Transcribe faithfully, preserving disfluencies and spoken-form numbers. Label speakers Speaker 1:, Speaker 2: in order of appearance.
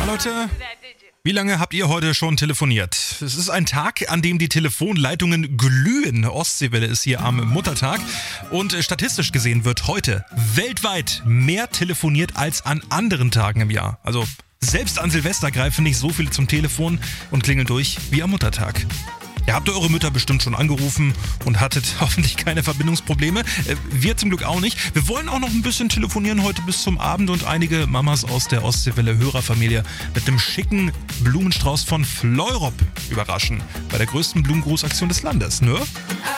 Speaker 1: Leute, wie lange habt ihr heute schon telefoniert? Es ist ein Tag, an dem die Telefonleitungen glühen. Ostseewelle ist hier am Muttertag und statistisch gesehen wird heute weltweit mehr telefoniert als an anderen Tagen im Jahr. Also selbst an Silvester greifen nicht so viele zum Telefon und klingeln durch wie am Muttertag. Ihr habt eure Mütter bestimmt schon angerufen und hattet hoffentlich keine Verbindungsprobleme. Wir zum Glück auch nicht. Wir wollen auch noch ein bisschen telefonieren heute bis zum Abend und einige Mamas aus der Ostseewelle-Hörerfamilie mit einem schicken Blumenstrauß von Fleurop überraschen. Bei der größten Blumengrußaktion des Landes, ne?